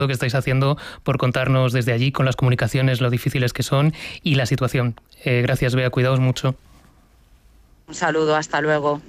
que estáis haciendo por contarnos desde allí con las comunicaciones lo difíciles que son y la situación. Gracias, Bea, cuidaos mucho. Un saludo, hasta luego.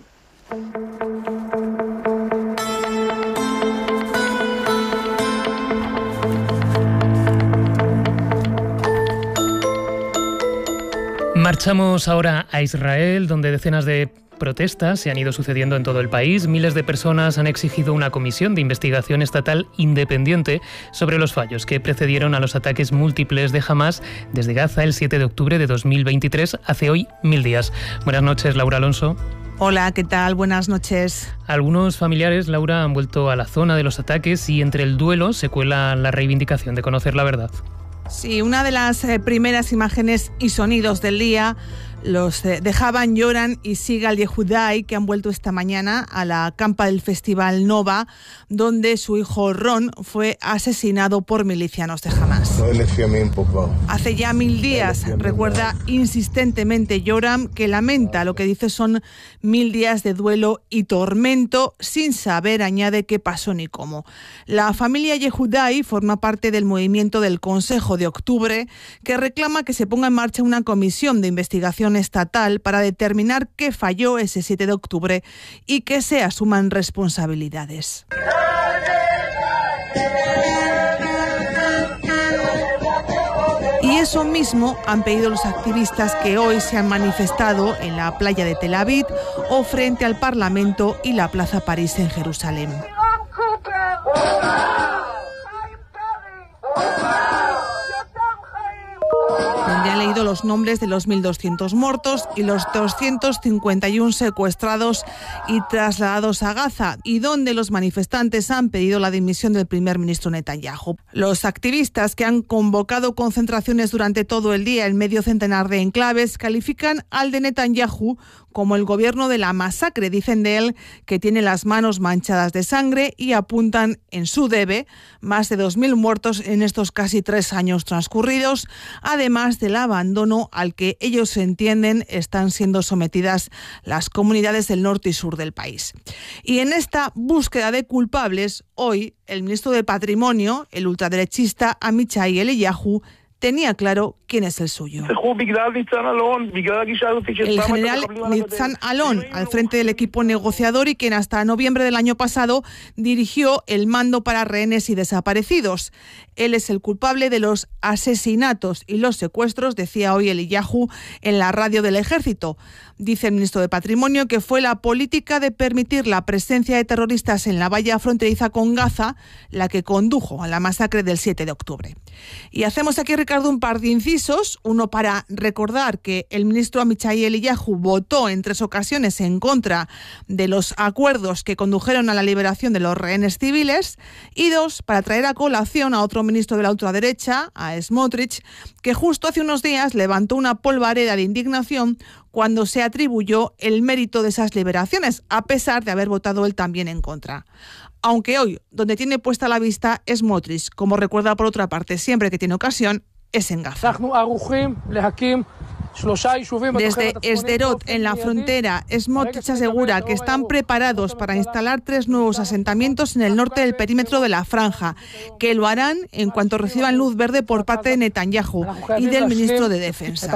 Marchamos ahora a Israel, donde decenas de protestas se han ido sucediendo en todo el país. Miles de personas han exigido una comisión de investigación estatal independiente sobre los fallos que precedieron a los ataques múltiples de Hamás desde Gaza el 7 de octubre de 2023, hace hoy 1000 días. Buenas noches, Laura Alonso. Hola, ¿qué tal? Buenas noches. Algunos familiares, Laura, han vuelto a la zona de los ataques y entre el duelo se cuela la reivindicación de conocer la verdad. Sí, una de las primeras imágenes y sonidos del día los de Havan Yoram y Sigal Yehudai, que han vuelto esta mañana a la campa del Festival Nova, donde su hijo Ron fue asesinado por milicianos de Hamás. Hace ya 1000 días, recuerda insistentemente Yoram, que lamenta, lo que dice son 1000 días de duelo y tormento, sin saber, añade, qué pasó ni cómo. La familia Yehudai forma parte del movimiento del Consejo de Octubre, que reclama que se ponga en marcha una comisión de investigación estatal para determinar qué falló ese 7 de octubre y que se asuman responsabilidades. Y eso mismo han pedido los activistas que hoy se han manifestado en la playa de Tel Aviv o frente al Parlamento y la Plaza París en Jerusalén. Donde han leído los nombres de los 1.200 muertos y los 251 secuestrados y trasladados a Gaza, y donde los manifestantes han pedido la dimisión del primer ministro Netanyahu. Los activistas, que han convocado concentraciones durante todo el día en medio centenar de enclaves, califican al de Netanyahu como el gobierno de la masacre. Dicen de él que tiene las manos manchadas de sangre y apuntan en su debe más de 2.000 muertos en estos casi 3 años transcurridos, además del abandono al que ellos entienden están siendo sometidas las comunidades del norte y sur del país. Y en esta búsqueda de culpables, hoy el ministro de Patrimonio, el ultraderechista Amichai Eliyahu, tenía claro quién es el suyo. El general Nitzan Alon, al frente del equipo negociador y quien hasta noviembre del año pasado dirigió el mando para rehenes y desaparecidos. Él es el culpable de los asesinatos y los secuestros, decía hoy Eliyahu en la radio del Ejército. Dice el ministro de Patrimonio que fue la política de permitir la presencia de terroristas en la valla fronteriza con Gaza la que condujo a la masacre del 7 de octubre. Y hacemos aquí, Ricardo, un par de incisos. Uno, para recordar que el ministro Amichai Eliyahu votó en 3 ocasiones en contra de los acuerdos que condujeron a la liberación de los rehenes civiles. Y 2, para traer a colación a otro ministro de la ultraderecha, a Smotrich, que justo hace unos días levantó una polvareda de indignación cuando se atribuyó el mérito de esas liberaciones, a pesar de haber votado él también en contra. Aunque hoy, donde tiene puesta la vista Smotrich, como recuerda por otra parte siempre que tiene ocasión, es en Gaza. Desde Sderot, en la frontera, Smotrich asegura que están preparados para instalar 3 nuevos asentamientos en el norte del perímetro de la franja, que lo harán en cuanto reciban luz verde por parte de Netanyahu y del ministro de Defensa.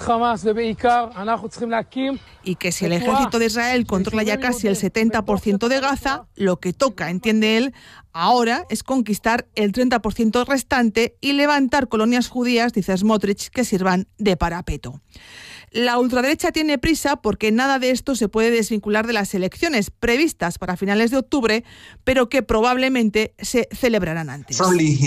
Y que si el ejército de Israel controla ya casi el 70% de Gaza, lo que toca, entiende él, ahora es conquistar el 30% restante y levantar colonias judías, dice Smotrich, que sirvan de parapeto. La ultraderecha tiene prisa porque nada de esto se puede desvincular de las elecciones previstas para finales de octubre, pero que probablemente se celebrarán antes.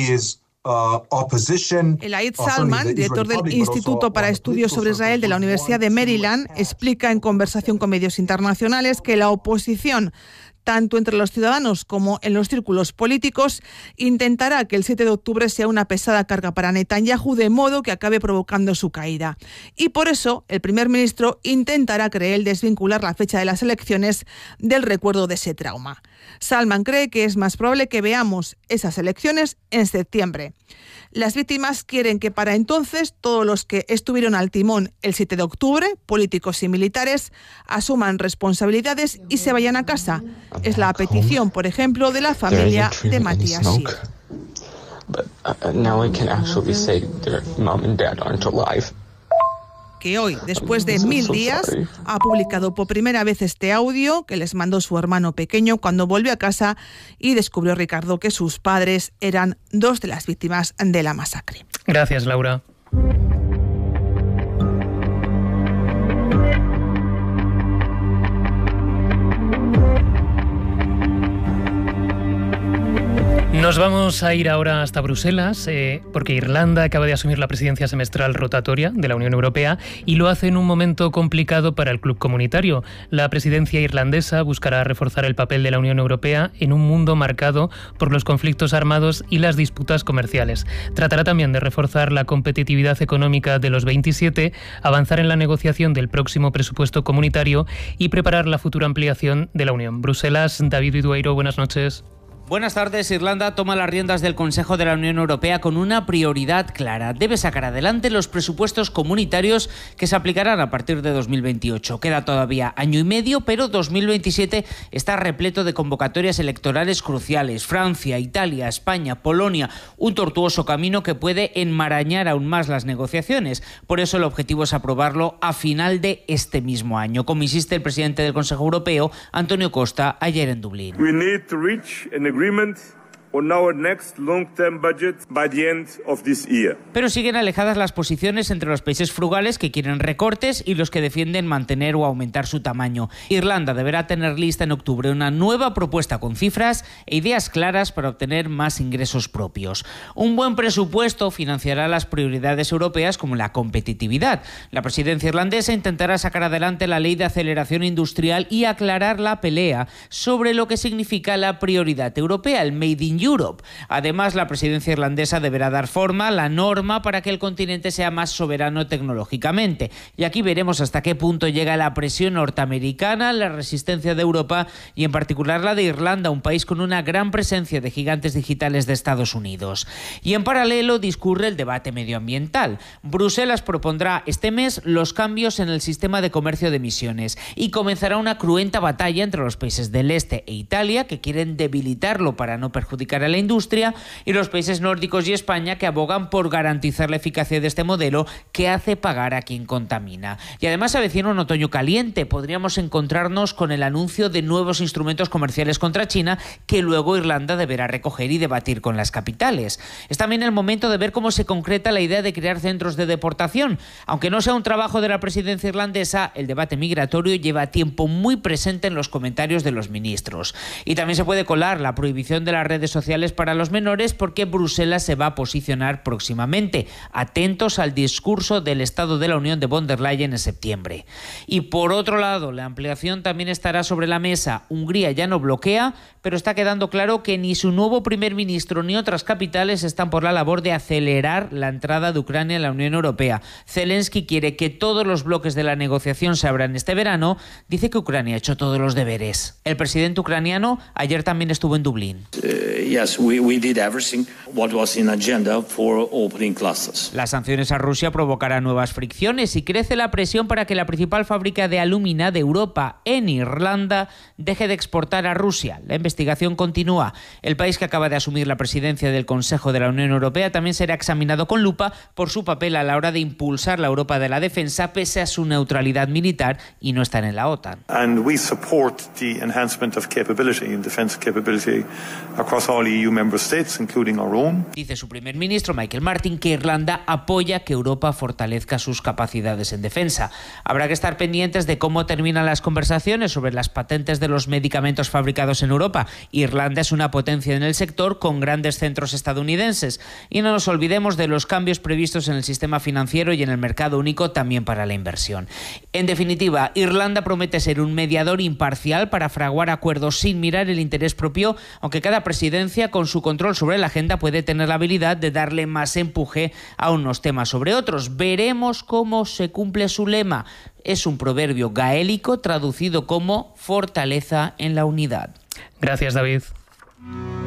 Elaid Salman, director del Instituto para Estudios sobre Israel de la Universidad de Maryland, explica en conversación con medios internacionales que la oposición, tanto entre los ciudadanos como en los círculos políticos, intentará que el 7 de octubre sea una pesada carga para Netanyahu, de modo que acabe provocando su caída. Y por eso el primer ministro intentará, cree él, desvincular la fecha de las elecciones del recuerdo de ese trauma. Salman cree que es más probable que veamos esas elecciones en septiembre. Las víctimas quieren que para entonces todos los que estuvieron al timón el 7 de octubre, políticos y militares, asuman responsabilidades y se vayan a casa. Es la petición, por ejemplo, de la familia de Matías Shir. Que hoy, después de 1000 días, ha publicado por primera vez este audio que les mandó su hermano pequeño cuando volvió a casa y descubrió Ricardo que sus padres eran 2 de las víctimas de la masacre. Gracias, Laura. Nos vamos a ir ahora hasta Bruselas, porque Irlanda acaba de asumir la presidencia semestral rotatoria de la Unión Europea y lo hace en un momento complicado para el club comunitario. La presidencia irlandesa buscará reforzar el papel de la Unión Europea en un mundo marcado por los conflictos armados y las disputas comerciales. Tratará también de reforzar la competitividad económica de los 27, avanzar en la negociación del próximo presupuesto comunitario y preparar la futura ampliación de la Unión. Bruselas, David Vidueiro, buenas noches. Buenas tardes. Irlanda toma las riendas del Consejo de la Unión Europea con una prioridad clara. Debe sacar adelante los presupuestos comunitarios que se aplicarán a partir de 2028. Queda todavía año y medio, pero 2027 está repleto de convocatorias electorales cruciales. Francia, Italia, España, Polonia. Un tortuoso camino que puede enmarañar aún más las negociaciones. Por eso el objetivo es aprobarlo a final de este mismo año, como insiste el presidente del Consejo Europeo, Antonio Costa, ayer en Dublín. We need to reach an agreement on our next long-term budget by the end of this year. Pero siguen alejadas las posiciones entre los países frugales que quieren recortes y los que defienden mantener o aumentar su tamaño. Irlanda deberá tener lista en octubre una nueva propuesta con cifras e ideas claras para obtener más ingresos propios. Un buen presupuesto financiará las prioridades europeas como la competitividad. La presidencia irlandesa intentará sacar adelante la ley de aceleración industrial y aclarar la pelea sobre lo que significa la prioridad europea, el Made in Europe. Además, la presidencia irlandesa deberá dar forma a la norma para que el continente sea más soberano tecnológicamente. Y aquí veremos hasta qué punto llega la presión norteamericana, la resistencia de Europa y en particular la de Irlanda, un país con una gran presencia de gigantes digitales de Estados Unidos. Y en paralelo discurre el debate medioambiental. Bruselas propondrá este mes los cambios en el sistema de comercio de emisiones y comenzará una cruenta batalla entre los países del este e Italia, que quieren debilitarlo para no perjudicar a la industria, y los países nórdicos y España, que abogan por garantizar la eficacia de este modelo que hace pagar a quien contamina. Y además se avecina un otoño caliente. Podríamos encontrarnos con el anuncio de nuevos instrumentos comerciales contra China que luego Irlanda deberá recoger y debatir con las capitales. Es también el momento de ver cómo se concreta la idea de crear centros de deportación. Aunque no sea un trabajo de la presidencia irlandesa, el debate migratorio lleva tiempo muy presente en los comentarios de los ministros. Y también se puede colar la prohibición de las redes sociales para los menores, porque Bruselas se va a posicionar próximamente. Atentos al discurso del Estado de la Unión de von der Leyen en septiembre. Y por otro lado, la ampliación también estará sobre la mesa. Hungría ya no bloquea, pero está quedando claro que ni su nuevo primer ministro ni otras capitales están por la labor de acelerar la entrada de Ucrania en la Unión Europea. Zelensky quiere que todos los bloques de la negociación se abran este verano. Dice que Ucrania ha hecho todos los deberes. El presidente ucraniano ayer también estuvo en Dublín. Yes, we did everything what was in agenda for opening classes. Las sanciones a Rusia provocarán nuevas fricciones y crece la presión para que la principal fábrica de alúmina de Europa, en Irlanda, deje de exportar a Rusia. La investigación continúa. El país que acaba de asumir la presidencia del Consejo de la Unión Europea también será examinado con lupa por su papel a la hora de impulsar la Europa de la defensa pese a su neutralidad militar y no estar en la OTAN. And we support the enhancement of capability and defense capability across all EU member states, including our own. Dice su primer ministro, Michael Martin, que Irlanda apoya que Europa fortalezca sus capacidades en defensa. Habrá que estar pendientes de cómo terminan las conversaciones sobre las patentes de los medicamentos fabricados en Europa. Irlanda es una potencia en el sector con grandes centros estadounidenses. Y no nos olvidemos de los cambios previstos en el sistema financiero y en el mercado único también para la inversión. En definitiva, Irlanda promete ser un mediador imparcial para fraguar acuerdos sin mirar el interés propio, aunque cada presidencia con su control sobre la agenda puede tener la habilidad de darle más empuje a unos temas sobre otros. Veremos cómo se cumple su lema. Es un proverbio gaélico traducido como fortaleza en la unidad. Gracias, David.